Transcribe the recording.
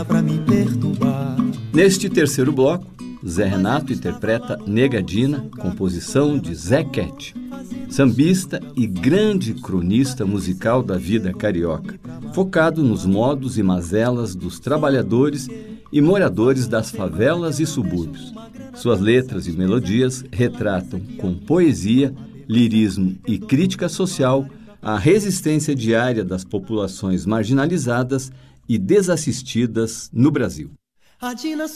Pra me perturbar. Neste terceiro bloco, Zé Renato interpreta Negadina, composição de Zé Quete, sambista e grande cronista musical da vida carioca, focado nos modos e mazelas dos trabalhadores e moradores das favelas e subúrbios. Suas letras e melodias retratam com poesia, lirismo e crítica social a resistência diária das populações marginalizadas e desassistidas no Brasil.